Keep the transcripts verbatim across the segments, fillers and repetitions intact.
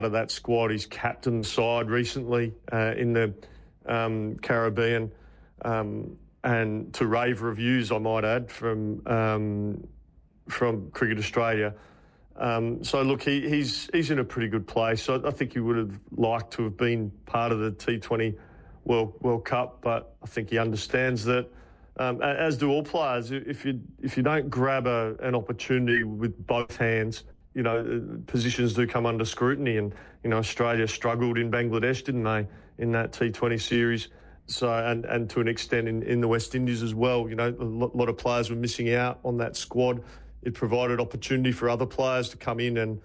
of that squad. He's captained the side recently uh, in the um, Caribbean, um, and to rave reviews, I might add, from um, from Cricket Australia. Um, so look, he, he's he's in a pretty good place. I, I think he would have liked to have been part of the T twenty World World Cup, but I think he understands that. Um, as do all players. If you if you don't grab a, an opportunity with both hands, you know, positions do come under scrutiny. And you know, Australia struggled in Bangladesh, didn't they, in that T twenty series? So and, and to an extent in, in the West Indies as well. You know, a lot of players were missing out on that squad. It provided opportunity for other players to come in and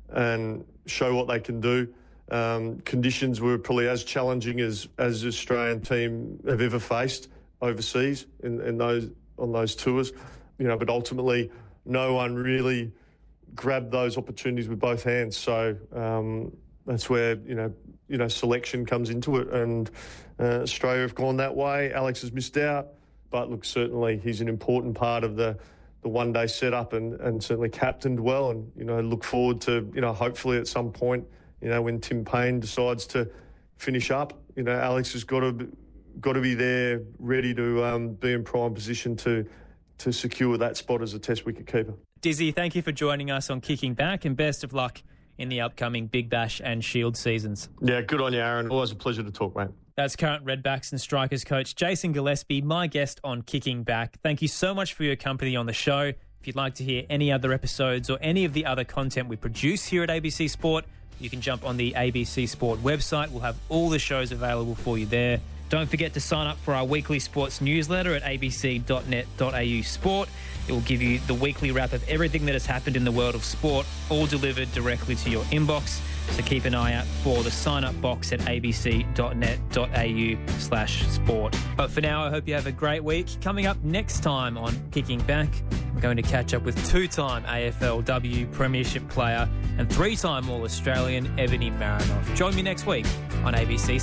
and show what they can do. Um, conditions were probably as challenging as as the Australian team have ever faced overseas in, in those on those tours, you know. But ultimately, no one really grabbed those opportunities with both hands. So um, that's where you know you know selection comes into it, and uh, Australia have gone that way. Alex has missed out, but look, certainly he's an important part of the. the one-day setup and, and certainly captained well, and, you know, look forward to, you know, hopefully at some point, you know, when Tim Payne decides to finish up, you know, Alex has got to got to be there ready to um, be in prime position to to secure that spot as a test wicketkeeper. Dizzy, thank you for joining us on Kicking Back, and best of luck in the upcoming Big Bash and Shield seasons. Yeah, good on you, Aaron. Always a pleasure to talk, mate. That's current Redbacks and Strikers coach Jason Gillespie, my guest on Kicking Back. Thank you so much for your company on the show. If you'd like to hear any other episodes or any of the other content we produce here at A B C Sport, you can jump on the A B C Sport website. We'll have all the shows available for you there. Don't forget to sign up for our weekly sports newsletter at a b c dot net dot a u sport. It will give you the weekly wrap of everything that has happened in the world of sport, all delivered directly to your inbox. So keep an eye out for the sign-up box at a b c dot net dot a u slash sport. But for now, I hope you have a great week. Coming up next time on Kicking Back, I'm going to catch up with two-time A F L W Premiership player and three-time All-Australian Ebony Marinoff. Join me next week on A B C